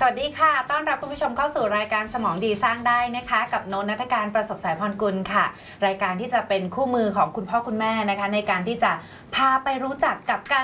วัสดีค่ะต้อนรับคุณผู้ชมเข้าสู่รายการสมองดีสร้างได้นะคะกับโนน ณัฐการประสบสายพรกุลค่ะรายการที่จะเป็นคู่มือของคุณพ่อคุณแม่นะคะในการที่จะพาไปรู้จักกับการ